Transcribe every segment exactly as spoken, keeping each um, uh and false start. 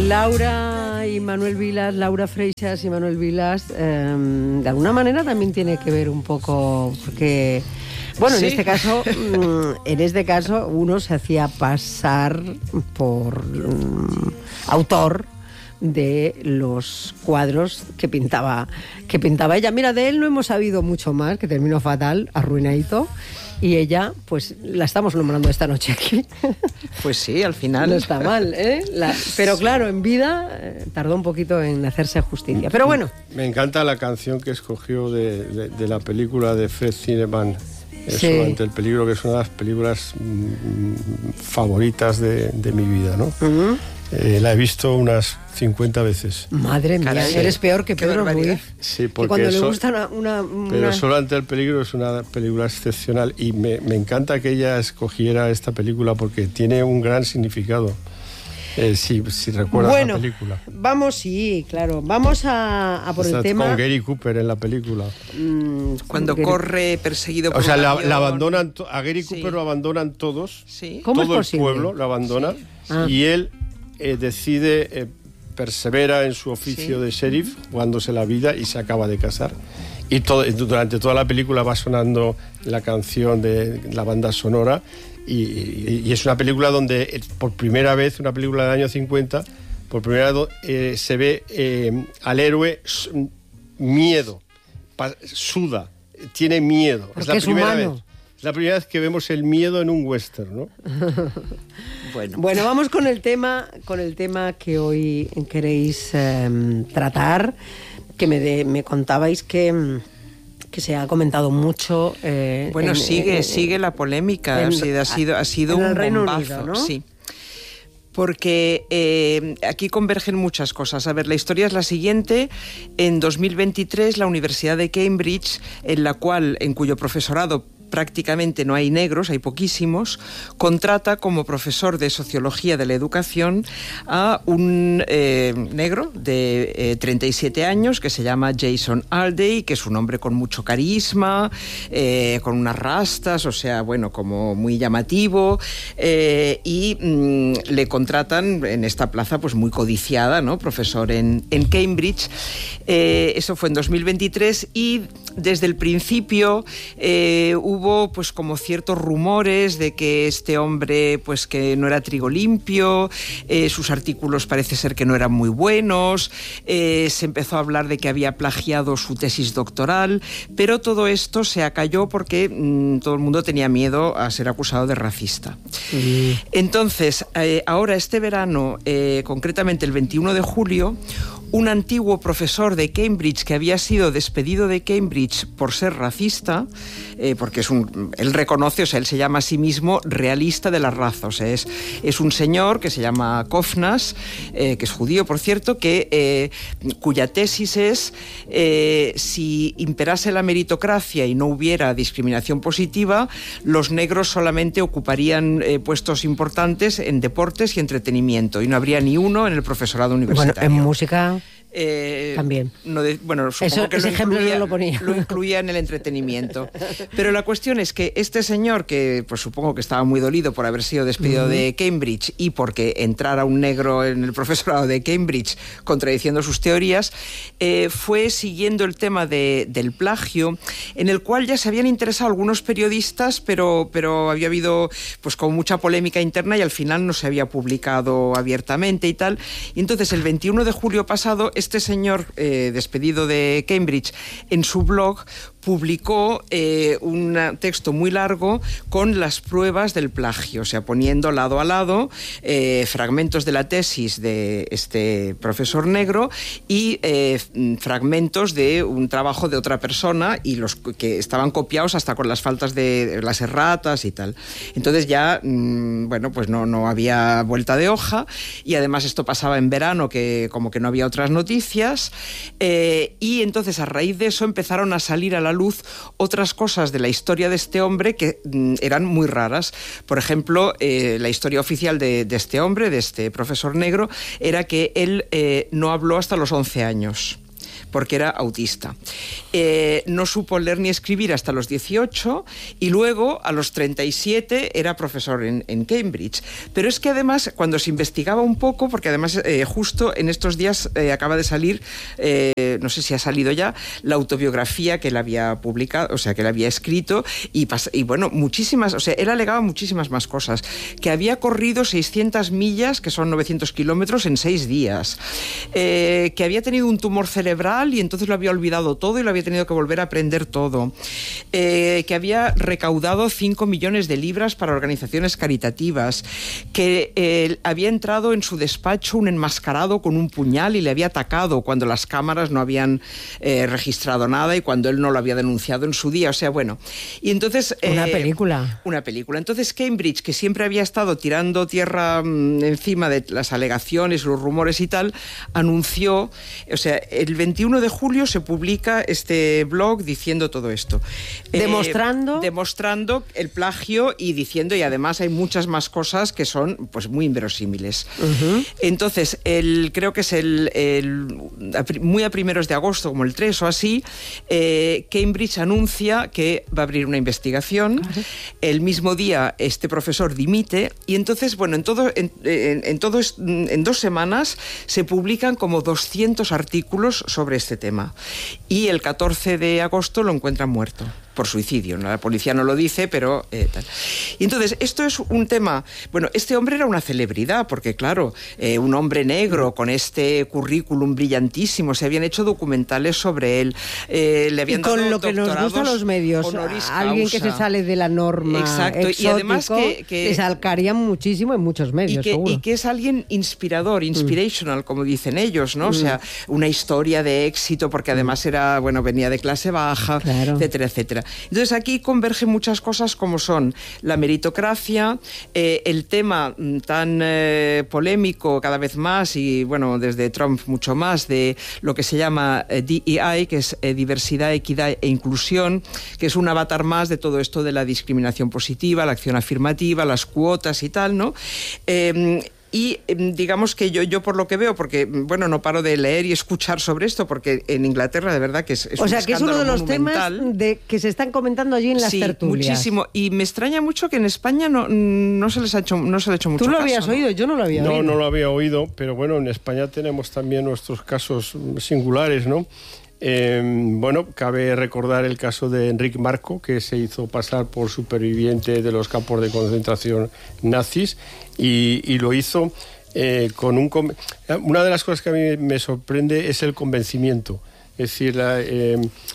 Laura y Manuel Vilas, Laura Freixas y Manuel Vilas, eh, de alguna manera también tiene que ver un poco, porque, bueno, sí. en este caso, en este caso uno se hacía pasar por um, autor de los cuadros que pintaba, que pintaba ella. Mira, de él no hemos sabido mucho más, que terminó fatal, arruinadito. Y ella, pues, la estamos nombrando esta noche aquí. Pues sí, al final. No está mal, ¿eh? La, pero claro, en vida eh, tardó un poquito en hacerse justicia. Pero bueno. Me encanta la canción que escogió de, de, de la película de Fred Zinnemann, Eso, sí. Ante el peligro, que es una de las películas mmm, favoritas de, de mi vida, ¿no? Uh-huh. Eh, la he visto unas cincuenta veces. Madre mía, Caray, eres peor que Pedro Ruiz. Sí, porque que cuando eso, le gusta una, una, una... Pero Solo ante el peligro es una película excepcional y me, me encanta que ella escogiera esta película porque tiene un gran significado. Eh, si, si recuerdas bueno, la película. Vamos, sí, claro. Vamos a, a por Está el tema. Con Gary Cooper en la película. Mm, Cuando Gary... corre perseguido por O sea, un la, avión. la abandonan. To- a Gary Cooper sí. lo abandonan todos. Sí. ¿Cómo todo es el posible? pueblo lo abandona. Sí. Ah. Y él eh, decide. Eh, persevera en su oficio sí. de sheriff, jugándose la vida y se acaba de casar. Y todo, durante toda la película va sonando la canción de la banda sonora y, y, y es una película donde por primera vez, una película del año cincuenta, por primera vez eh, se ve eh, al héroe miedo, pa, suda, tiene miedo. Porque es la es primera humano. vez. Es la primera vez que vemos el miedo en un western, ¿no? Bueno. bueno, vamos con el tema, con el tema que hoy queréis eh, tratar, que me, de, me contabais que, que se ha comentado mucho. Eh, bueno, en, sigue, en, sigue la polémica. En, ha sido, ha sido, ha sido en un el Reino bombazo, Unido, ¿no? Sí. Porque eh, aquí convergen muchas cosas. A ver, la historia es la siguiente. En dos mil veintitrés, la Universidad de Cambridge, en la cual, en cuyo profesorado prácticamente no hay negros, hay poquísimos, contrata como profesor de Sociología de la Educación a un eh, negro de eh, treinta y siete años que se llama Jason Alday, que es un hombre con mucho carisma, eh, con unas rastas, o sea, bueno, como muy llamativo, eh, y mm, le contratan en esta plaza pues muy codiciada, ¿no? Profesor en, en Cambridge. Eh, eso fue en dos mil veintitrés y desde el principio eh, hubo Hubo pues como ciertos rumores de que este hombre pues que no era trigo limpio, eh, sus artículos parece ser que no eran muy buenos, eh, se empezó a hablar de que había plagiado su tesis doctoral, pero todo esto se acalló porque mmm, todo el mundo tenía miedo a ser acusado de racista. Mm. Entonces, eh, ahora este verano, eh, concretamente el veintiuno de julio, un antiguo profesor de Cambridge que había sido despedido de Cambridge por ser racista, eh, porque es un, él reconoce, o sea, él se llama a sí mismo realista de la raza, o sea, es, es un señor que se llama Kofnas, eh, que es judío, por cierto, que, eh, cuya tesis es eh, si imperase la meritocracia y no hubiera discriminación positiva, los negros solamente ocuparían eh, puestos importantes en deportes y entretenimiento y no habría ni uno en el profesorado universitario. Bueno, en música... Eh, También. No de, bueno, supongo Eso, que ese lo ejemplo incluía, no lo ponía. Lo incluía en el entretenimiento. Pero la cuestión es que este señor, que pues supongo que estaba muy dolido por haber sido despedido uh-huh. de Cambridge y porque entrara un negro en el profesorado de Cambridge contradiciendo sus teorías, eh, fue siguiendo el tema de, del plagio, en el cual ya se habían interesado algunos periodistas, pero, pero había habido pues como mucha polémica interna y al final no se había publicado abiertamente y tal. Y entonces el veintiuno de julio pasado este señor eh, despedido de Cambridge en su blog publicó eh, un texto muy largo con las pruebas del plagio, o sea, poniendo lado a lado eh, fragmentos de la tesis de este profesor negro y eh, fragmentos de un trabajo de otra persona y los que estaban copiados hasta con las faltas de las erratas y tal. Entonces ya, mmm, bueno, pues no, no había vuelta de hoja y además esto pasaba en verano que como que no había otras noticias eh, y entonces a raíz de eso empezaron a salir a la luz otras cosas de la historia de este hombre que mm, eran muy raras. Por ejemplo, eh, la historia oficial de, de este hombre, de este profesor negro, era que él eh, no habló hasta los once años. porque era autista. Eh, no supo leer ni escribir hasta los dieciocho y luego a los treinta y siete era profesor en, en Cambridge. Pero es que además, cuando se investigaba un poco, porque además eh, justo en estos días eh, acaba de salir, eh, no sé si ha salido ya, la autobiografía que él había publicado, o sea, que él había escrito, y, y bueno, muchísimas, o sea, él alegaba muchísimas más cosas, que había corrido seiscientas millas, que son novecientos kilómetros, en seis días, eh, que había tenido un tumor cerebral y entonces lo había olvidado todo y lo había tenido que volver a aprender todo, eh, que había recaudado cinco millones de libras para organizaciones caritativas, que eh, había entrado en su despacho un enmascarado con un puñal y le había atacado cuando las cámaras no habían eh, registrado nada y cuando él no lo había denunciado en su día, o sea, bueno. Y entonces... Una eh, película. Una película. Entonces Cambridge, que siempre había estado tirando tierra mmm, encima de las alegaciones, los rumores y tal, anunció, o sea, el veintiuno de julio se publica este blog diciendo todo esto. Demostrando... Eh, demostrando el plagio y diciendo, y además hay muchas más cosas que son pues muy inverosímiles. Uh-huh. Entonces, el, creo que es el, el muy a primeros de agosto, como el tres o así, eh, Cambridge anuncia que va a abrir una investigación. Uh-huh. El mismo día este profesor dimite y entonces, bueno, en todo, en, en, en, todo, en dos semanas se publican como doscientos artículos sobre este tema. Y el catorce de agosto lo encuentran muerto por suicidio. La policía no lo dice, pero eh, tal. Y entonces, esto es un tema... Bueno, este hombre era una celebridad, porque claro, eh, un hombre negro con este currículum brillantísimo, se habían hecho documentales sobre él, eh, le habían y con dado lo que nos gusta a los medios, alguien que se sale de la norma. Exacto, exótico, y además que... que le salcarían muchísimo en muchos medios, y que, seguro. Y que es alguien inspirador, inspirational, mm. como dicen ellos, ¿no? Mm. O sea, una historia de éxito, porque además era, bueno, venía de clase baja, claro. etcétera, etcétera. Entonces aquí convergen muchas cosas como son la meritocracia, eh, el tema tan eh, polémico cada vez más y bueno, desde Trump mucho más, de lo que se llama eh, D E I, que es eh, diversidad, equidad e inclusión, que es un avatar más de todo esto de la discriminación positiva, la acción afirmativa, las cuotas y tal, ¿no? Eh, Y digamos que yo, yo por lo que veo, porque bueno, no paro de leer y escuchar sobre esto, porque en Inglaterra de verdad que es, es o un sea, que es uno de los monumental. temas de, que se están comentando allí en las sí, tertulias. Muchísimo. Y me extraña mucho que en España no, no se les ha hecho, no se le ha hecho mucho caso. ¿Tú lo caso, habías ¿no? oído? Yo no lo había no, oído. No, no lo había oído, pero bueno, en España tenemos también nuestros casos singulares, ¿no? Eh, bueno, cabe recordar el caso de Enric Marco, que se hizo pasar por superviviente de los campos de concentración nazis y, y lo hizo eh, con un... Una de las cosas que a mí me sorprende es el convencimiento, es decir, la, eh,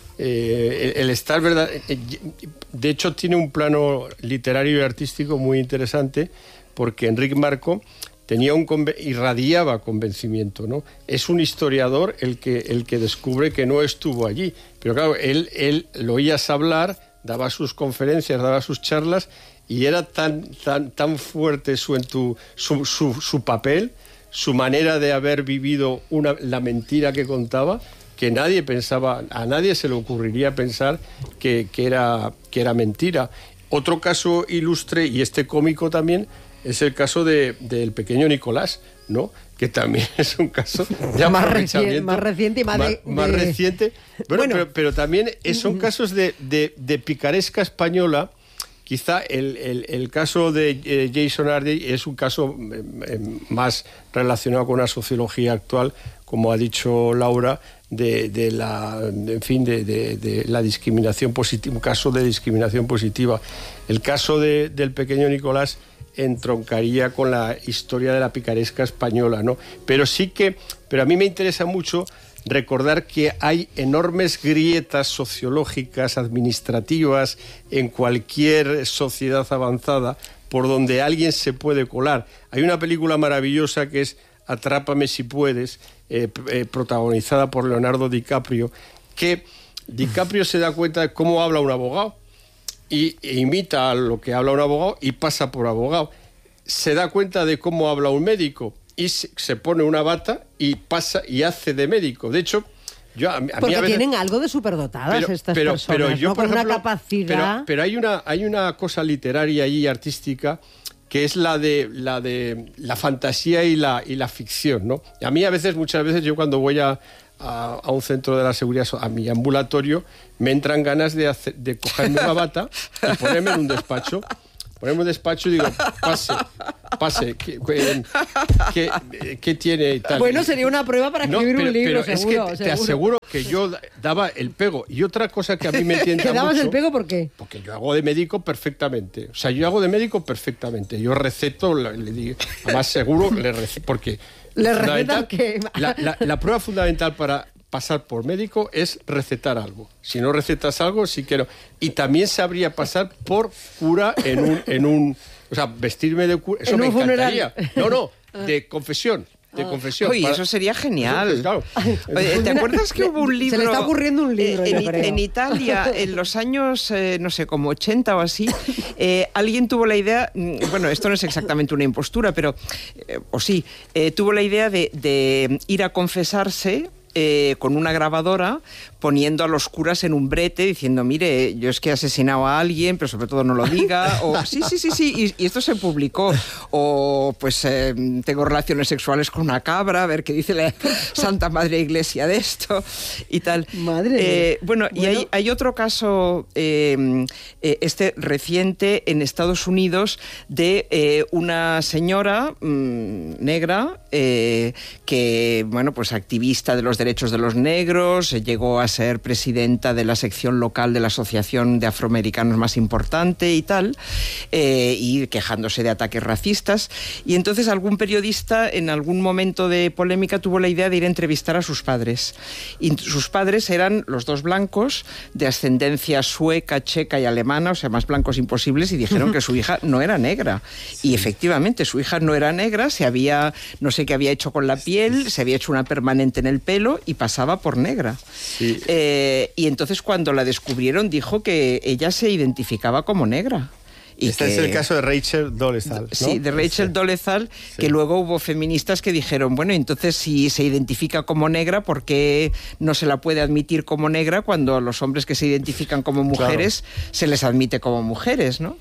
eh, el, el estar verdad... De hecho, tiene un plano literario y artístico muy interesante, porque Enric Marco tenía un conven- irradiaba convencimiento, ¿no? Es un historiador el que, el que descubre que no estuvo allí, pero claro, él, él lo oías hablar, daba sus conferencias, daba sus charlas, y era tan, tan, tan fuerte su, su, su, su, su papel, su manera de haber vivido una, la mentira que contaba, que nadie pensaba, a nadie se le ocurriría pensar que, que, era, que era mentira. Otro caso ilustre, y este cómico también, es el caso de, del pequeño Nicolás, ¿no? Que también es un caso de más, reci- más reciente y más, más, de, más de... reciente. Bueno, bueno. Pero, pero también son casos de, de, de picaresca española. Quizá el, el, el caso de eh, Jason Hardy es un caso eh, más relacionado con la sociología actual, como ha dicho Laura, de, de la, en fin, de, de, de la discriminación positiva, un caso de discriminación positiva. El caso de, del pequeño Nicolás entroncaría con la historia de la picaresca española, ¿no? Pero sí que, pero a mí me interesa mucho recordar que hay enormes grietas sociológicas, administrativas, en cualquier sociedad avanzada, por donde alguien se puede colar. Hay una película maravillosa que es Atrápame si puedes, eh, eh, protagonizada por Leonardo DiCaprio, que DiCaprio se da cuenta de cómo habla un abogado, y imita a lo que habla un abogado y pasa por abogado. Se da cuenta de cómo habla un médico y se, se pone una bata y pasa y hace de médico. De hecho, yo a, a porque mí a veces, tienen algo de superdotadas pero, estas pero, personas, pero yo, ¿no? por Con ejemplo, una capacidad. Pero, pero hay una hay una cosa literaria y artística que es la de la de la fantasía y la y la ficción, ¿no? Y a mí a veces, muchas veces, yo cuando voy a a, a un centro de la seguridad, a mi ambulatorio, me entran ganas de, hacer, de cogerme una bata y ponerme en un despacho. Ponerme un despacho y digo, pase, pase, ¿qué, qué, qué tiene y tal? Bueno, sería una prueba para escribir no, pero, un libro, pero seguro. Es que seguro. te aseguro que yo daba el pego. Y otra cosa que a mí me tienta mucho... ¿Que dabas el pego por qué? Porque yo hago de médico perfectamente. O sea, yo hago de médico perfectamente. Yo receto, le digo, además seguro le receto, porque... ¿Le recetas qué? La, la, la prueba fundamental para... pasar por médico es recetar algo. Si no recetas algo, sí que no. Y también sabría pasar por cura en un... En un o sea, vestirme de cura... Eso me encantaría. Funeral. No, no, de confesión. De confesión. Oye, para... eso sería genial. Eso, claro. Oye, ¿te acuerdas que hubo un libro? Se le está ocurriendo un libro, eh, yo en, creo. En Italia, en los años, eh, no sé, como ochenta o así, eh, alguien tuvo la idea, bueno, esto no es exactamente una impostura, pero, eh, o sí, eh, tuvo la idea de, de ir a confesarse eh, con una grabadora, poniendo a los curas en un brete, diciendo, mire, yo es que he asesinado a alguien, pero sobre todo no lo diga, o sí, sí, sí, sí, y, y esto se publicó, o pues eh, tengo relaciones sexuales con una cabra, a ver qué dice la Santa Madre Iglesia de esto, y tal. Madre eh, bueno, bueno, y hay, hay otro caso, eh, eh, este reciente, en Estados Unidos, de eh, una señora mmm, negra, eh, que, bueno, pues activista de los derechos de los negros, eh, llegó a ser presidenta de la sección local de la Asociación de Afroamericanos más importante y tal, eh, y quejándose de ataques racistas. Y entonces algún periodista en algún momento de polémica tuvo la idea de ir a entrevistar a sus padres. Y sus padres eran los dos blancos de ascendencia sueca, checa y alemana, o sea, más blancos imposibles, y dijeron que su hija no era negra. Sí. Y efectivamente, su hija no era negra, se había, no sé qué había hecho con la piel, se había hecho una permanente en el pelo y pasaba por negra. Sí. Eh, y entonces cuando la descubrieron dijo que ella se identificaba como negra. Y este que, es el caso de Rachel Dolezal, ¿no? Sí, de Rachel sí. Dolezal, sí. Que luego hubo feministas que dijeron, bueno, entonces si se identifica como negra, ¿por qué no se la puede admitir como negra cuando a los hombres que se identifican como mujeres claro. se les admite como mujeres, ¿no?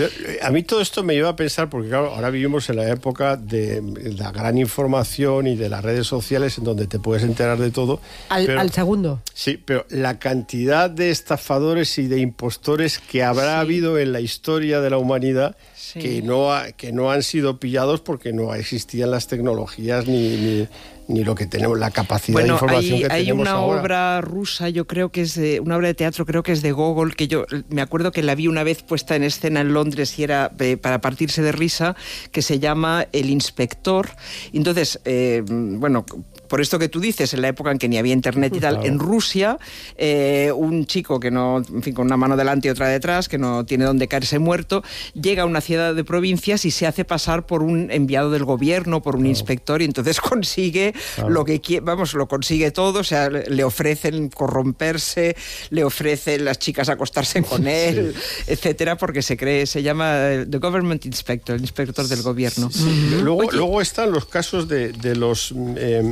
A mí todo esto me lleva a pensar, porque claro, ahora vivimos en la época de la gran información y de las redes sociales en donde te puedes enterar de todo. Al, pero, al segundo. Sí, pero la cantidad de estafadores y de impostores que habrá sí. habido en la historia de la humanidad sí. que, no ha, que no han sido pillados porque no existían las tecnologías ni... ni ni lo que tenemos, la capacidad bueno, de información hay, que hay tenemos una ahora. obra rusa, yo creo que es de, una obra de teatro, creo que es de Gogol, que yo me acuerdo que la vi una vez puesta en escena en Londres y era eh, para partirse de risa, que se llama El Inspector. Entonces, eh, bueno, por esto que tú dices, en la época en que ni había internet y tal, claro. En Rusia, eh, un chico que no, en fin, con una mano delante y otra detrás, que no tiene dónde caerse muerto, llega a una ciudad de provincias y se hace pasar por un enviado del gobierno, por un claro. inspector, y entonces consigue claro. lo que quiere, vamos, lo consigue todo, o sea, le ofrecen corromperse, le ofrecen las chicas acostarse con él, sí. etcétera, porque se cree, se llama The Government Inspector, el inspector del gobierno. Sí. Mm-hmm. Luego, luego están los casos de, de los eh,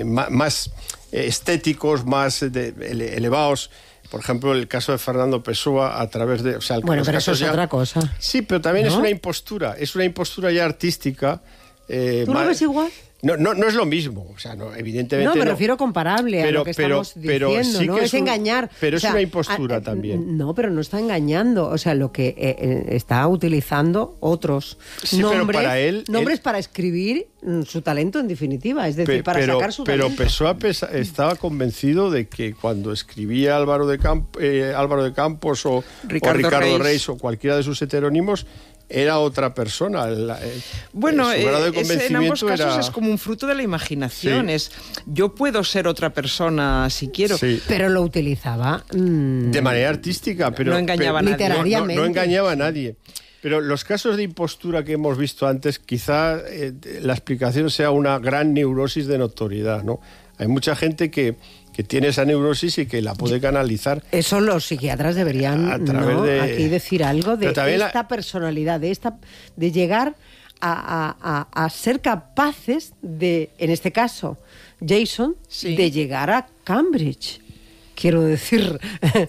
más estéticos, más de, elevados. Por ejemplo, el caso de Fernando Pessoa a través de... O sea, bueno, pero eso es ya... otra cosa. Sí, pero también ¿no? es una impostura, es una impostura ya artística. Eh, ¿Tú lo más... ves igual? No, no, no es lo mismo, o sea, no, evidentemente no. me no. refiero comparable pero, a lo que pero, estamos pero diciendo, sí ¿no? que Es, es un, engañar. Pero o sea, es una impostura a, a, también. No, pero no está engañando, o sea, lo que eh, está utilizando otros sí, nombres, pero para él, nombres él... para escribir su talento en definitiva, es decir, Pe, para pero, sacar su pero talento. Pessoa pesa, estaba convencido de que cuando escribía Álvaro de, Camp, eh, Álvaro de Campos o Ricardo, o Ricardo Reis. Reis o cualquiera de sus heterónimos, era otra persona. El, el, bueno, su grado de convencimiento es, en ambos casos era... es como un fruto de la imaginación. Sí. Es, yo puedo ser otra persona si quiero. Sí. Pero lo utilizaba... Mmm, de manera artística, pero... No engañaba pero, a nadie. Literariamente. No, no, no engañaba a nadie. Pero los casos de impostura que hemos visto antes, quizá eh, la explicación sea una gran neurosis de notoriedad, ¿no? Hay mucha gente que... que tiene esa neurosis y que la puede canalizar. Eso los psiquiatras deberían a través ¿no? de... aquí decir algo de esta la... personalidad, de esta de llegar a, a, a, a ser capaces de, en este caso, Jason, sí. de llegar a Cambridge. Quiero decir,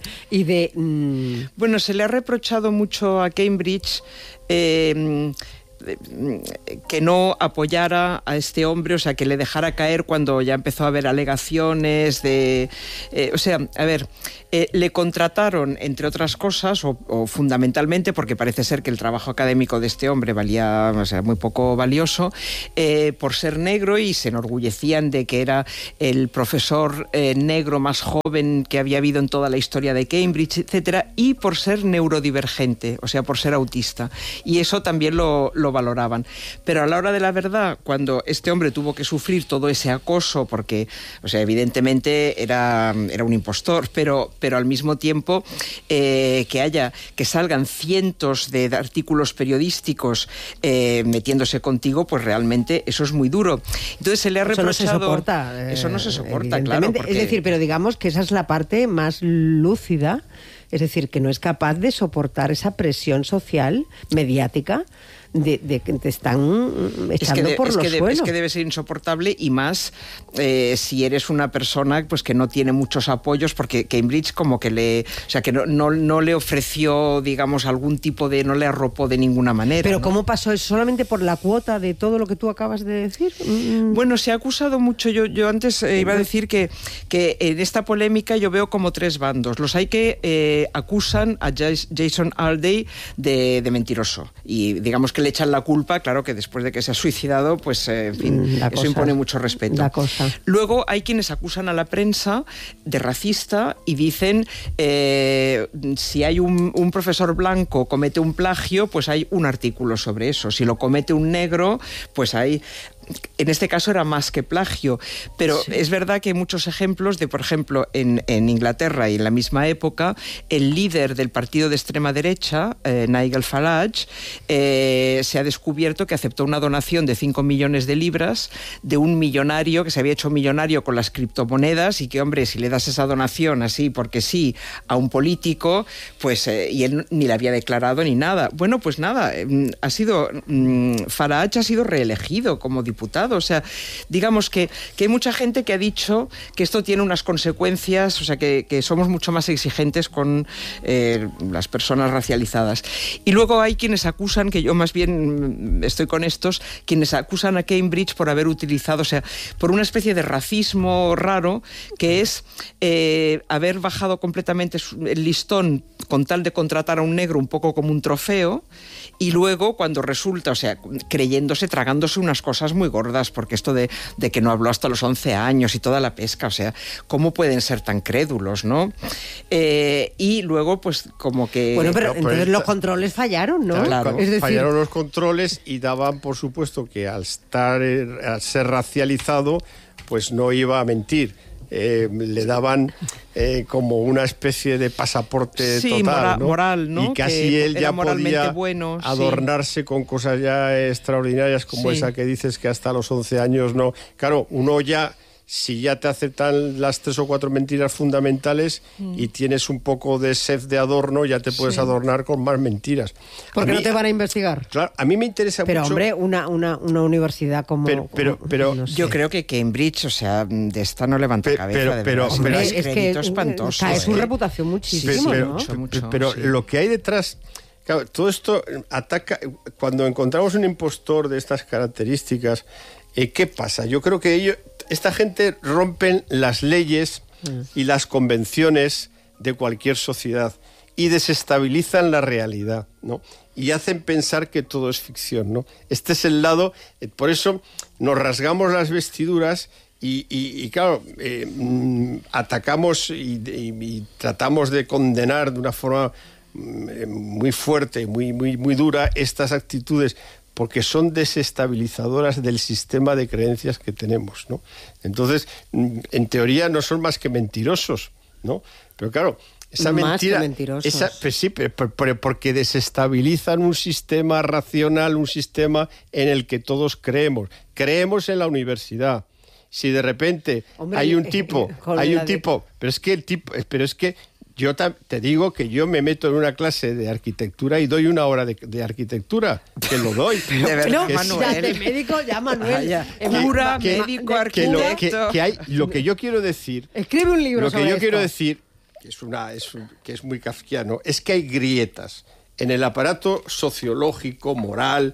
y de... Mmm... Bueno, se le ha reprochado mucho a Cambridge... Eh, que no apoyara a este hombre, o sea, que le dejara caer cuando ya empezó a haber alegaciones de... Eh, o sea, a ver, eh, le contrataron, entre otras cosas, o, o fundamentalmente, porque parece ser que el trabajo académico de este hombre valía, o sea, muy poco valioso, eh, por ser negro, y se enorgullecían de que era el profesor eh, negro más joven que había habido en toda la historia de Cambridge, etcétera, y por ser neurodivergente, o sea, por ser autista. Y eso también lo, lo valoraban. Pero a la hora de la verdad, cuando este hombre tuvo que sufrir todo ese acoso, porque, o sea, evidentemente era, era un impostor, pero, pero al mismo tiempo eh, que haya, que salgan cientos de artículos periodísticos eh, metiéndose contigo, pues realmente eso es muy duro. Entonces se le ha reprochado... Eso no se soporta. Eso no se soporta, claro. Porque... Es decir, pero digamos que esa es la parte más lúcida, es decir, que no es capaz de soportar esa presión social, mediática, de, de que te están echando es que de, por es los que de, suelos. Es que debe ser insoportable, y más eh, si eres una persona pues que no tiene muchos apoyos, porque Cambridge como que le... O sea, que no, no, no le ofreció, digamos, algún tipo de... No le arropó de ninguna manera. ¿Pero ¿no? cómo pasó eso? ¿Solamente por la cuota de todo lo que tú acabas de decir? Mm. Bueno, se ha acusado mucho. Yo, yo antes eh, iba a decir que, que en esta polémica yo veo como tres bandos. Los hay que eh, acusan a Jason Alday de, de mentiroso. Y digamos que le echan la culpa, claro que después de que se ha suicidado, pues eh, en fin, la eso cosa, impone mucho respeto. La cosa. Luego hay quienes acusan a la prensa de racista y dicen eh, si hay un, un profesor blanco comete un plagio, pues hay un artículo sobre eso. Si lo comete un negro, pues hay... En este caso era más que plagio, pero sí. Es verdad que hay muchos ejemplos de, por ejemplo, en, en Inglaterra y en la misma época, el líder del partido de extrema derecha, eh, Nigel Farage, eh, se ha descubierto que aceptó una donación de cinco millones de libras de un millonario que se había hecho millonario con las criptomonedas, y que, hombre, si le das esa donación así porque sí a un político, pues eh, y él ni la había declarado ni nada. Bueno, pues nada, eh, ha sido mm, Farage ha sido reelegido como diputado. Diputado. O sea, digamos que, que hay mucha gente que ha dicho que esto tiene unas consecuencias, o sea, que, que somos mucho más exigentes con eh, las personas racializadas. Y luego hay quienes acusan, que yo más bien estoy con estos, quienes acusan a Cambridge por haber utilizado, o sea, por una especie de racismo raro, que es eh, haber bajado completamente el listón con tal de contratar a un negro un poco como un trofeo, y luego cuando resulta, o sea, creyéndose, tragándose unas cosas muy gordas, porque esto de, de que no habló hasta los once años y toda la pesca, o sea, ¿cómo pueden ser tan crédulos, no? Eh, y luego, pues, como que... Bueno, pero no, pero entonces esta... los controles fallaron, ¿no? Claro. Es decir... Fallaron los controles y daban, por supuesto, que al estar, al ser racializado, pues no iba a mentir. Eh, le daban eh, como una especie de pasaporte sí, total, mora, ¿no? moral, ¿no? Y casi que él ya podía bueno, adornarse sí. con cosas ya extraordinarias como sí. esa que dices que hasta los once años no. Claro, uno ya, si ya te aceptan las tres o cuatro mentiras fundamentales mm. y tienes un poco de sed de adorno, ya te puedes sí. adornar con más mentiras. Porque mí, no te van a investigar. Claro, a mí me interesa pero, mucho... Pero, hombre, una, una, una universidad como... Pero, pero, pero no sé. Yo creo que Cambridge, o sea, de esta no levanta pero, cabeza. Pero, de pero, verdad, pero es, es que es espantoso. Cae ¿eh? su reputación muchísimo, pero, ¿no? Mucho, mucho, pero sí. lo que hay detrás... Claro, todo esto ataca... Cuando encontramos un impostor de estas características, eh, ¿qué pasa? Yo creo que ellos... Esta gente rompen las leyes y las convenciones de cualquier sociedad y desestabilizan la realidad, ¿no? Y hacen pensar que todo es ficción, ¿no? Este es el lado... Por eso nos rasgamos las vestiduras y, y, y claro, eh, atacamos y, y, y tratamos de condenar de una forma muy fuerte, muy, muy, muy dura estas actitudes, porque son desestabilizadoras del sistema de creencias que tenemos, ¿no? Entonces, en teoría no son más que mentirosos, ¿no? Pero claro, esa más mentira... Que mentirosos. Esa, pues sí, pero, pero porque desestabilizan un sistema racional, un sistema en el que todos creemos. Creemos en la universidad. Si de repente Hombre, hay un tipo, hay un tipo, de... pero es que el tipo, pero es que yo te digo que yo me meto en una clase de arquitectura y doy una hora de, de arquitectura, que lo doy. De verdad, pero, Manuel. Ya, de médico, ya Manuel. Ah, ya. Cura, que, médico, que, arquitecto. Que lo, que, que hay, lo que yo quiero decir... Escribe un libro Lo que sobre yo esto. quiero decir, que es, una, es, un, que es muy kafkiano, es que hay grietas en el aparato sociológico, moral,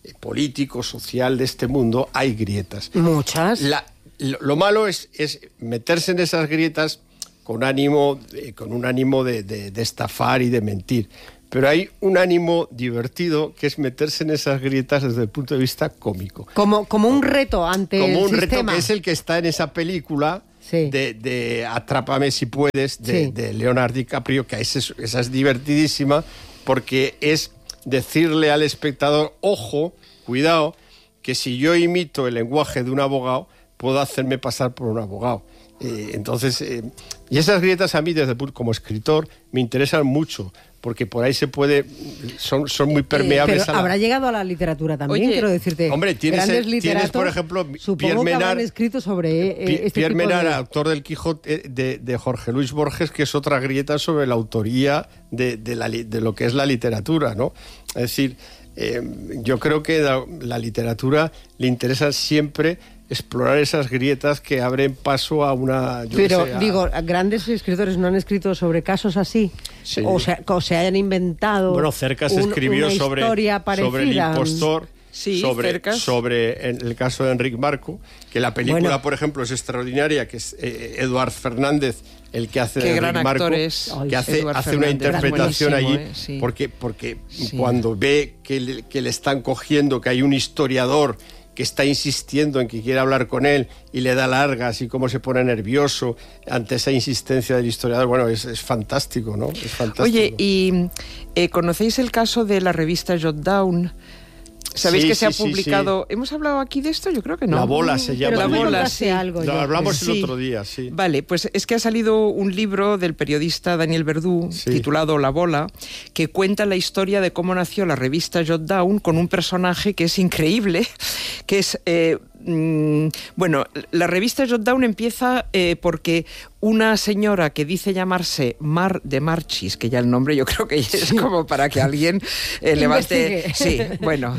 eh, político, social de este mundo, hay grietas. Muchas. La, lo, lo malo es, es meterse en esas grietas con ánimo, eh, con un ánimo de, de, de estafar y de mentir. Pero hay un ánimo divertido que es meterse en esas grietas desde el punto de vista cómico. Como, como un reto ante como el un sistema. reto que es el que está en esa película sí. de, de Atrápame si puedes, de, sí. de Leonardo DiCaprio, que esa es, esa es divertidísima porque es decirle al espectador, ojo, cuidado, que si yo imito el lenguaje de un abogado, puedo hacerme pasar por un abogado. Eh, entonces, eh, y esas grietas a mí, desde como escritor, me interesan mucho, porque por ahí se puede, son, son muy permeables. Eh, pero a la... habrá llegado a la literatura también, Oye, quiero decirte. Hombre, tienes, grandes el, tienes por ejemplo, Pierre Menard, escrito sobre eh, este Pierre tipo Menard, de... autor del Quijote de, de Jorge Luis Borges, que es otra grieta sobre la autoría de, de, la, de lo que es la literatura, ¿no? Es decir, eh, yo creo que la, la literatura le interesa siempre explorar esas grietas que abren paso a una... Yo Pero, sé, a... digo, grandes escritores no han escrito sobre casos así, sí. o, sea, o se hayan inventado... Bueno, Cercas un, escribió una sobre, sobre el impostor, sí, sobre, sobre en el caso de Enric Marco, que la película, bueno. por ejemplo, es extraordinaria, que es eh, Eduard Fernández, el que hace Qué Enric gran Marco, es, que hace, hace una interpretación allí, eh, sí. porque, porque sí. cuando ve que le, que le están cogiendo, que hay un historiador que está insistiendo en que quiere hablar con él y le da largas y cómo se pone nervioso ante esa insistencia del historiador. Bueno, es, es fantástico, ¿no? Es fantástico. Oye, ¿y eh, conocéis el caso de la revista Jot Down? ¿Sabéis sí, que sí, se ha sí, publicado? Sí. ¿Hemos hablado aquí de esto? Yo creo que no. La bola se llama. La bola, sí. Algo, Lo hablamos sí. el otro día, sí. Vale, pues es que ha salido un libro del periodista Daniel Verdú, sí. titulado La bola, que cuenta la historia de cómo nació la revista Jot Down con un personaje que es increíble, que es... Eh, mmm, bueno, la revista Jot Down empieza eh, porque una señora que dice llamarse Mar de Marchis, que ya el nombre yo creo que es como para que alguien eh, levante... Sí, bueno.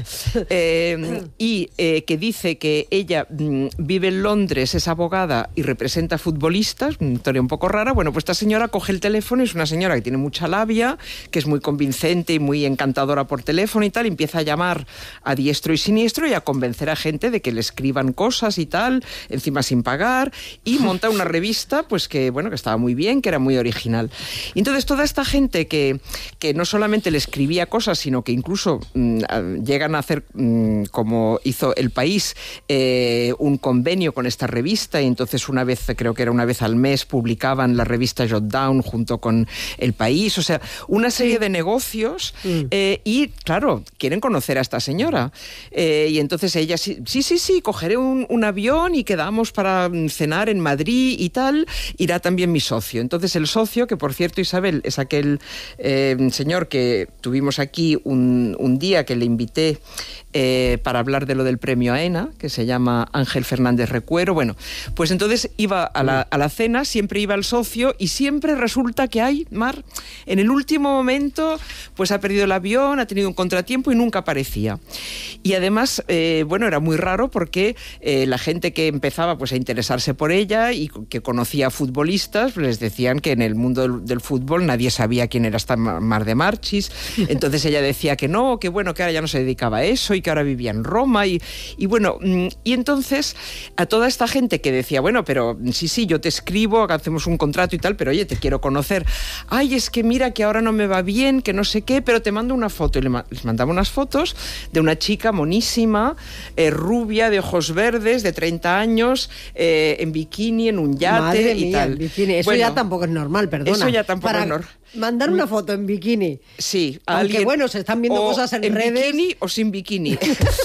Eh, y eh, que dice que ella mmm, vive en Londres, es abogada y representa futbolistas, una historia un poco rara. Bueno, pues esta señora coge el teléfono, es una señora que tiene mucha labia, que es muy convincente y muy encantadora por teléfono y tal, y empieza a llamar a diestro y siniestro y a convencer a gente de que le escriban cosas y tal, encima sin pagar, y monta una revista pues que, bueno, que estaba muy bien, que era muy original. Y entonces toda esta gente que, que no solamente le escribía cosas, sino que incluso mmm, llegan a hacer, mmm, como hizo El País, eh, un convenio con esta revista, y entonces una vez, creo que era una vez al mes, publicaban la revista Jot Down junto con El País, o sea, una serie sí. de negocios, mm. eh, y claro, quieren conocer a esta señora. Eh, y entonces ella, sí, sí, sí, sí cogeré un, un avión y quedamos para cenar en Madrid y tal, irá también mi socio. Entonces el socio, que por cierto, Isabel, es aquel eh, señor que tuvimos aquí un, un día que le invité eh, para hablar de lo del premio AENA, que se llama Ángel Fernández Recuero. Bueno, pues entonces iba a la, a la cena, siempre iba el socio, y siempre resulta que hay, Mar, en el último momento, pues ha perdido el avión, ha tenido un contratiempo y nunca aparecía. Y además, eh, bueno, era muy raro porque eh, la gente que empezaba pues a interesarse por ella y que conocía futbolistas, pues les decían que en el mundo del, del fútbol nadie sabía quién era esta Mar de Marchis. Entonces ella decía que no, que bueno, que ahora ya no se dedicaba a eso y que ahora vivía en Roma. Y, y bueno, y entonces a toda esta gente que decía, bueno, pero sí, sí, yo te escribo, hacemos un contrato y tal, pero oye, te quiero conocer. Ay, es que mira que ahora no me va bien, que no sé qué, pero te mando una foto. Y les mandaba unas fotos de una chica monísima, eh, rubia, de ojos verdes, de treinta años, eh, en bikini, en un yate. Madre y mía, tal. Bikini. Eso bueno, ya tampoco es normal, perdona. Eso ya tampoco Para es normal. Mandar una foto en bikini. Sí. Aunque alguien, bueno, se están viendo cosas en, en redes. En bikini o sin bikini.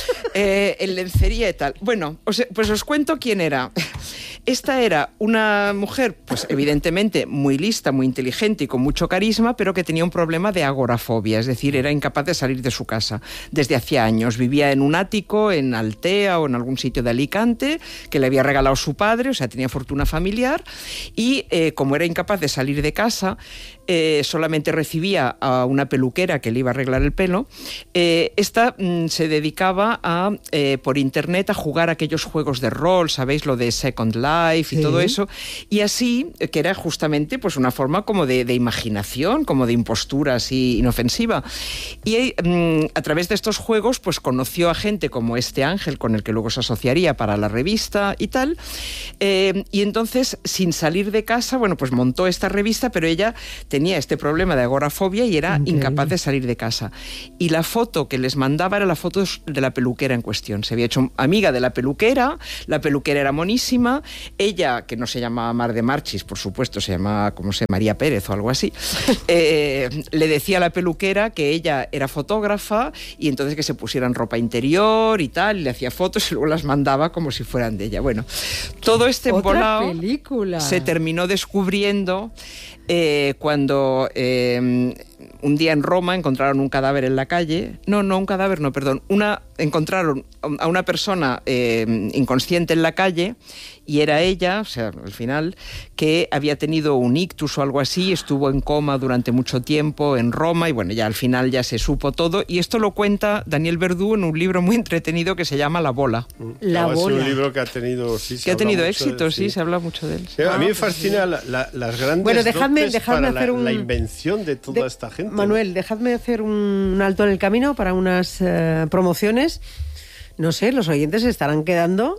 eh, en lencería y tal. Bueno, os, pues os cuento quién era. Esta era una mujer, pues evidentemente muy lista, muy inteligente y con mucho carisma, pero que tenía un problema de agorafobia, es decir, era incapaz de salir de su casa desde hacía años. Vivía en un ático, en Altea o en algún sitio de Alicante, que le había regalado su padre, o sea, tenía fortuna familiar, y eh, como era incapaz de salir de casa, eh, solamente recibía a una peluquera que le iba a arreglar el pelo, eh, esta mm, se dedicaba a, eh, por internet a jugar aquellos juegos de rol, ¿sabéis? Lo de Second Life y sí. todo eso, y así, que era justamente pues una forma como de, de imaginación, como de impostura así inofensiva. Y mm, a través de estos juegos pues conoció a gente como este Ángel, con el que luego se asociaría para la revista y tal, eh, y entonces, sin salir de casa, bueno, pues montó esta revista, pero ella tenía este problema de agorafobia y era Increíble. incapaz de salir de casa. Y la foto que les mandaba era la foto de la peluquera en cuestión. Se había hecho amiga de la peluquera, la peluquera era monísima, ella, que no se llamaba Mar de Marchis, por supuesto, se llamaba, como sé, María Pérez o algo así, eh, le decía a la peluquera que ella era fotógrafa y entonces que se pusieran ropa interior y tal, y le hacía fotos y luego las mandaba como si fueran de ella. Bueno, todo este embolado se terminó descubriendo eh, cuando eh, un día en Roma encontraron un cadáver en la calle. No, no, un cadáver, no, perdón. Una, encontraron a una persona eh, inconsciente en la calle y era ella, o sea, al final, que había tenido un ictus o algo así, estuvo en coma durante mucho tiempo en Roma y bueno, ya al final ya se supo todo. Y esto lo cuenta Daniel Verdú en un libro muy entretenido que se llama La Bola. La Bola. Bola. Es un libro que ha tenido, sí, que ha tenido éxito, sí, se habla mucho de él. Sí, a mí me fascina la, la, las grandes bueno, dejadme, dotes dejadme para hacer la, un, la invención de toda de, esta gente. Manuel, dejadme hacer un alto en el camino para unas uh, promociones. No sé, los oyentes se estarán quedando...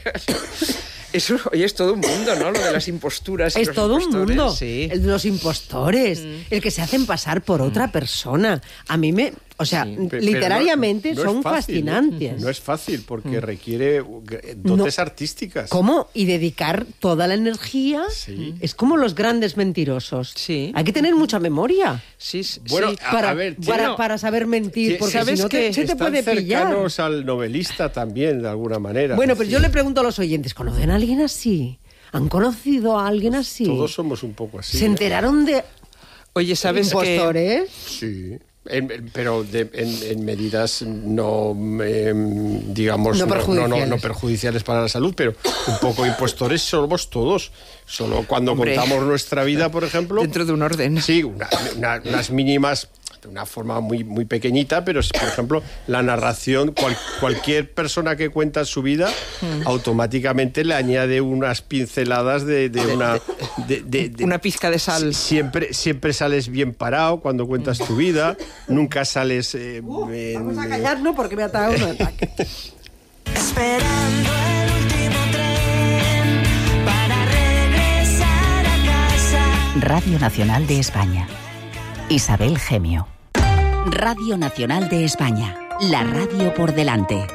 Eso, oye, es todo un mundo, ¿no? Lo de las imposturas. Y es los todo un mundo. Sí. El de los impostores, mm. el que se hacen pasar por mm. otra persona. A mí me... O sea, sí, literariamente no, no son fácil, fascinantes. ¿eh? No es fácil porque mm. requiere dotes no. artísticas. ¿Cómo? Y dedicar toda la energía. Sí. Es como los grandes mentirosos. Sí. Hay que tener mucha memoria. Sí, sí. Bueno, sí. Para, a ver, para, tiene, para saber mentir. Porque ¿sabes si no te, que se te puede pillar. Están cercanos al novelista también, de alguna manera. Bueno, pero yo le pregunto a los oyentes, ¿conocen a alguien así? ¿Han conocido a alguien pues así? Todos somos un poco así. ¿Se ¿eh? enteraron de Oye, ¿sabes impostores? Que... Sí. En, pero de, en, en medidas no, eh, digamos, no perjudiciales. No, no, no perjudiciales para la salud, pero un poco impostores somos todos. Solo cuando Hombre. contamos nuestra vida, por ejemplo... Dentro de un orden. Sí, una, una, unas mínimas... de una forma muy, muy pequeñita, pero por ejemplo la narración, cual, cualquier persona que cuenta su vida mm. automáticamente le añade unas pinceladas de, de una de, de, de, una pizca de sal. Siempre, siempre sales bien parado cuando cuentas tu vida, nunca sales eh, uh, en, vamos a callarnos porque me ha dado un ataque. Esperando el último tren para regresar a casa. Radio Nacional de España. Isabel Gemio. Radio Nacional de España, la radio por delante.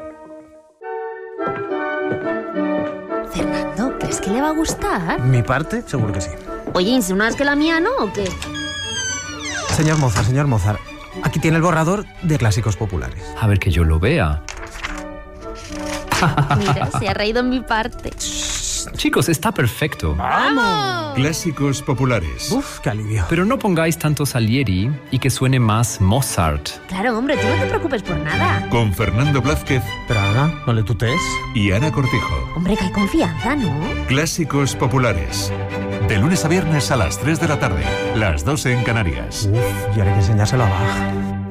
Fernando, ¿crees que le va a gustar? Mi parte, seguro que sí. Oye, ¿insinúas que la mía no o qué? Señor Mozart, señor Mozart, aquí tiene el borrador de Clásicos Populares. A ver que yo lo vea. Mira, se ha reído en mi parte. Chicos, está perfecto. ¡Vamos! Clásicos Populares. Uf, qué alivio. Pero no pongáis tanto Salieri y que suene más Mozart. Claro, hombre, tú no te preocupes por nada. Con Fernando Blázquez. Pero Ana, no le tutees. Y Ana Cortijo. Hombre, que hay confianza, ¿no? Clásicos Populares. De lunes a viernes a las tres de la tarde. Las dos en Canarias. Uf, y ahora hay que enseñárselo a Bach.